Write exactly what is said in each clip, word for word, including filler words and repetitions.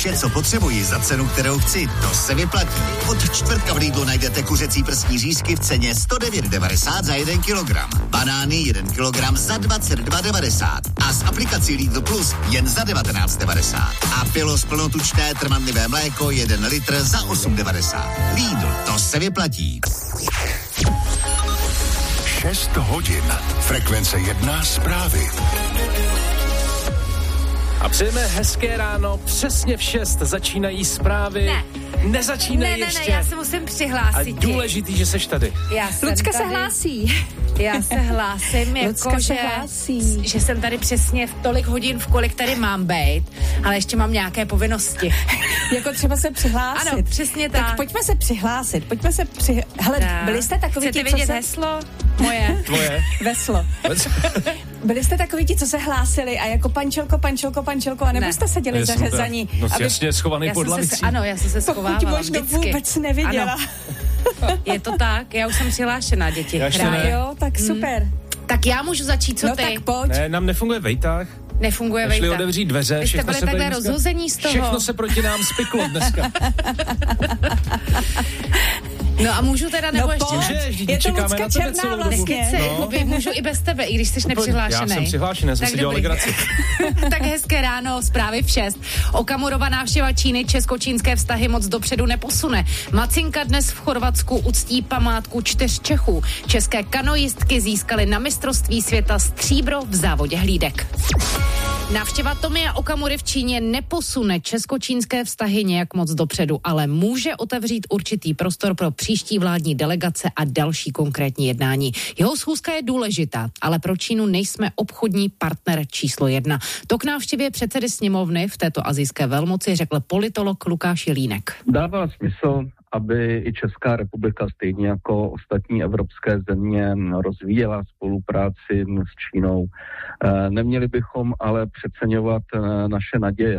Vše, co potřebuji za cenu, kterou chci, to se vyplatí. Od čtvrtka v Lidlu najdete kuřecí prsní řízky v ceně sto devět devadesát za jeden kilogram. Banány jeden kilogram za dvacet dva devadesát. A s aplikací Lidl Plus jen za devatenáct devadesát. A Pilos plnotučné trvanlivé mléko jeden litr za osm devadesát. Lidl, to se vyplatí. šest hodin. Frekvence jedna zprávy. A přejeme hezké ráno, přesně v šest začínají zprávy. Ne. Nezačínají ne, ne, ještě. Ne, ne, já se musím přihlásit. A důležitý, že seš tady. Já jsem Lucka tady. se hlásí. Já se hlásím, jako že, že jsem tady přesně v tolik hodin, v kolik tady mám bejt, ale ještě mám nějaké povinnosti. Jako třeba se přihlásit. Ano, přesně tak. Tak pojďme se přihlásit, pojďme se při... Hele, tak. byli jste takový Chcete ti, co vidět se... heslo? Moje. Tvoje. Veslo. Byli jste takový ti, co se hlásili a jako pančelko, pančelko, pančelko, anebo Ne. jste seděli Já za, jsem za ní? No aby... jasně, schovaný Já pod jsem lavicí. se, ano, já jsem se schovávala Pokud možno vždycky. vůbec neviděla. Ano. Je to tak, já už jsem přihlášená, děti. Já ještě Hráj. ne. Jo, tak super. Mm. Tak já můžu začít, co No ty? tak pojď. Ne, nám nefunguje vejtah. Nefunguje Nešli vejta. otevřít dveře. Vy jste všechno byli se tady takhle dneska- rozhození z toho. Všechno se proti nám spiklo dneska. No a můžu teda, nebo No ještě pojď. ne? Můžeš, Je to čekáme Lucka na tebe Černá celou dobu. vlastně. Nechci, No. Jakoby, můžu i bez tebe, i když jsi nepřihlášený. Já jsem přihlášený, já jsem Tak si dělal dobrý. legraci. Tak hezké ráno, zprávy v šest. Okamurova návštěva Číny česko-čínské vztahy moc dopředu neposune. Macinka dnes v Chorvatsku uctí památku čtyř Čechů. České kanoistky získaly na mistrovství světa stříbro v závodě hlídek. Návštěva Tomia Okamury v Číně neposune česko-čínské vztahy nějak moc dopředu, ale může otevřít určitý prostor pro příští vládní delegace a další konkrétní jednání. Jeho schůzka je důležitá, ale pro Čínu nejsme obchodní partner číslo jedna. To k návštěvě předsedy sněmovny v této asijské velmoci řekl politolog Lukáš Jelínek. Dává smysl, aby i Česká republika, stejně jako ostatní evropské země, rozvíjela spolupráci s Čínou. Neměli bychom ale přeceňovat naše naděje.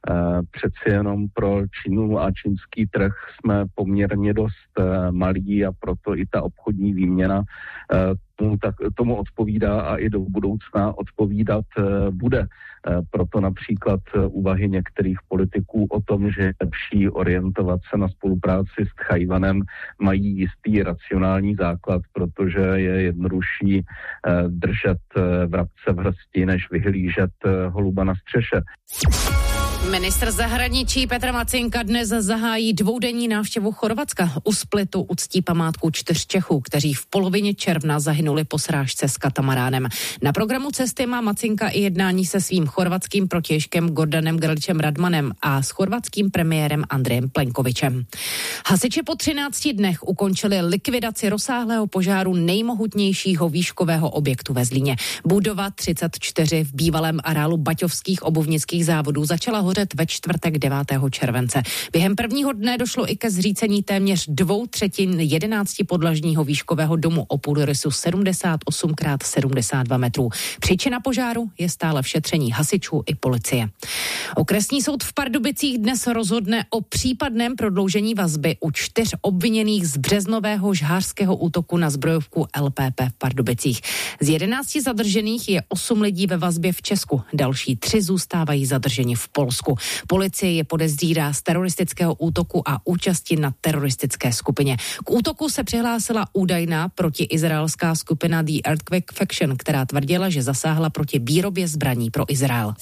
Přeci jenom pro Čínu a čínský trh jsme poměrně dost malí a proto i ta obchodní výměna tomu, tak, tomu odpovídá a i do budoucna odpovídat bude. Proto například úvahy některých politiků o tom, že je lepší orientovat se na spolupráci s Tchajwanem, mají jistý racionální základ, protože je jednodušší držet vrabce v hrsti, než vyhlížet holuba na střeše. Ministr zahraničí Petr Macinka dnes zahájí dvoudenní návštěvu Chorvatska. U Splitu uctí památku čtyř Čechů, kteří v polovině června zahynuli po srážce s katamaránem. Na programu cesty má Macinka i jednání se svým chorvatským protějškem Gordanem Grličem Radmanem a s chorvatským premiérem Andrejem Plenkovičem. Hasiči po třinácti dnech ukončili likvidaci rozsáhlého požáru nejmohutnějšího výškového objektu ve Zlíně. Budova třicet čtyři v bývalém areálu Baťovských obuvnických závodů začala hořet ve čtvrtek devátého července. Během prvního dne došlo i ke zřícení téměř dvou třetin jedenáctipodlažního výškového domu o půdorysu sedmdesát osm krát sedmdesát dva metrů. Příčina požáru je stále v šetření hasičů i policie. Okresní soud v Pardubicích dnes rozhodne o případném prodloužení vazby u čtyř obviněných z březnového žhářského útoku na zbrojovku L P P v Pardubicích. Z jedenácti zadržených je osm lidí ve vazbě v Česku, další tři zůstávají zadrženi v Polsku. Policie je podezírá z teroristického útoku a účasti na teroristické skupině. K útoku se přihlásila údajná protiizraelská skupina The Earthquake Faction, která tvrdila, že zasáhla proti výrobě zbraní pro Izrael.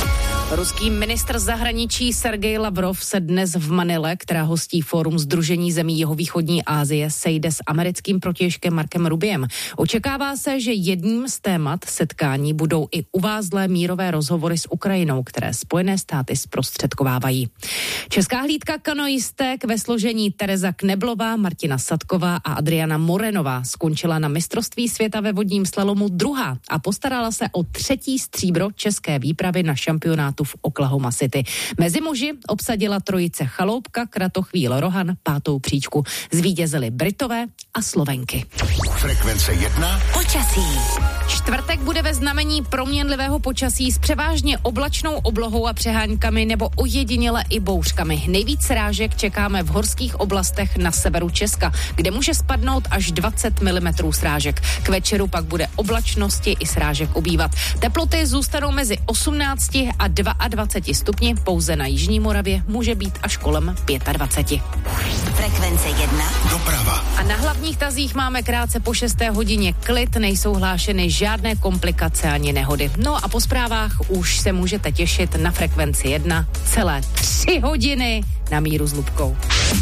Ruský ministr zahraničí Sergej Lavrov se dnes v Manile, která hostí fórum Sdružení zemí jihovýchodní Asie, sejde s americkým protějškem Markem Rubiem. Očekává se, že jedním z témat setkání budou i uvázlé mírové rozhovory s Ukrajinou, které Spojené státy zprostředkovávají. Česká hlídka kanoistek ve složení Tereza Kneblová, Martina Sadková a Adriana Morenová skončila na mistrovství světa ve vodním slalomu druhá a postarala se o třetí stříbro české výpravy na šampionátu v Oklahoma City. Mezi muži obsadila trojice Chaloupka, Kratochvíl, Rohan pátou příčku. Zvítězili Britové a Slovenky. Frekvence jedna. Počasí. Čtvrtek bude ve znamení proměnlivého počasí s převážně oblačnou oblohou a přeháňkami nebo ojediněle i bouřkami. Nejvíc srážek čekáme v horských oblastech na severu Česka, kde může spadnout až dvacet milimetrů srážek. K večeru pak bude oblačnosti i srážek ubývat. Teploty zůstanou mezi osmnácti a dvaceti deseti stupni, pouze na jižní Moravě může být až kolem dvacet pět. Frekvence jedna. Doprava. A na hlavních tazích máme krátce po šesté hodině klid, nejsou hlášeny žádné komplikace ani nehody. No a po zprávách už se můžete těšit na Frekvenci jedna celé tři hodiny na míru s Lubkou.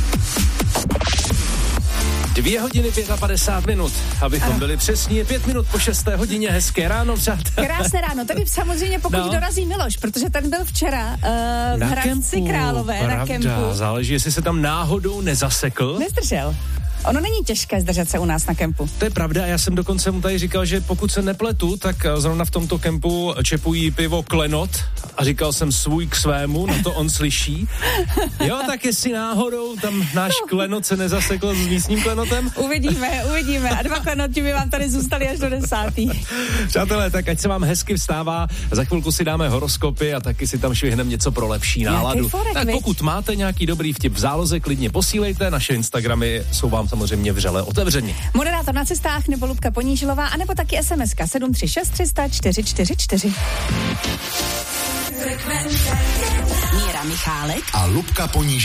Dvě hodiny padesát pět minut, abychom ano. byli přesní. Pět minut po šesté hodině, hezké ráno, přátelé. Krásné ráno, tady samozřejmě pokud No. dorazí Miloš, protože ten byl včera uh, v Na Hradci kempu, Králové, pravda, na kempu. záleží, jestli se tam náhodou nezasekl. Nezdržel. Ono není těžké zdržet se u nás na kempu. To je pravda, já jsem dokonce mu tady říkal, že pokud se nepletu, tak zrovna v tomto kempu čepují pivo Klenot a říkal jsem svůj k svému, na to on slyší. Jo, tak jestli náhodou tam náš Klenot se nezasekl s místním klenotem. Uvidíme, uvidíme. A dva klenoti by vám tady zůstali až do desátý. Přátelé, tak ať se vám hezky vstává, za chvilku si dáme horoskopy a taky si tam švihneme něco pro lepší náladu. forek, Tak viď? pokud máte nějaký dobrý vtip v záloze, klidně posílejte, naše Instagramy jsou vám samozřejmě vřele otevřeni. Moderátor na cestách nebo Lubka Ponížilová, anebo taky es em eska sedm tři šest tři sta čtyři čtyři čtyři. Míra Michálek A Lubka Poníž.